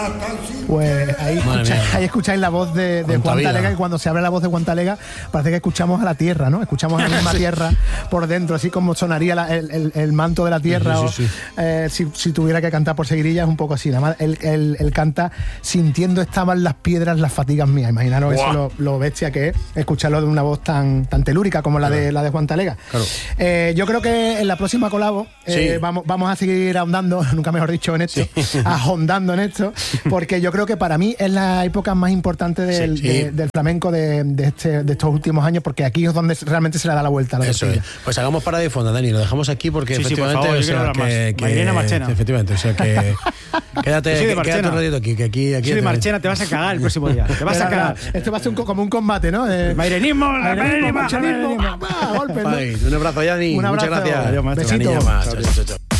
Pues ahí escucháis la voz de Juan Talega, y cuando se abre la voz de Juan Talega parece que escuchamos a la tierra, ¿no? Escuchamos a la misma tierra por dentro, así como sonaría el manto de la tierra. Sí. Si tuviera que cantar por seguirilla es un poco así. Nada más él canta sintiendo estaban las piedras las fatigas mías. Imaginaros eso lo bestia que es escucharlo de una voz tan telúrica como la de Juan Talega. Claro. Yo creo que en la próxima colabo vamos a seguir ahondando, nunca mejor dicho, en esto, ahondando en esto, porque yo creo que para mí es la época más importante del flamenco de estos últimos años, porque aquí es donde realmente se le da la vuelta a la tortilla. Eso es. Pues hagamos para de fondo, Dani, lo dejamos aquí porque efectivamente, por favor, Mairena Marchena. Efectivamente, o sea que quédate un ratito aquí, que aquí de Marchena te vas a cagar el próximo día. Te vas a cagar. Esto va a ser como un combate, ¿no? Mairenismo, golpe, ¿no? Un abrazo, Dani. Muchas gracias. Besito. Chao.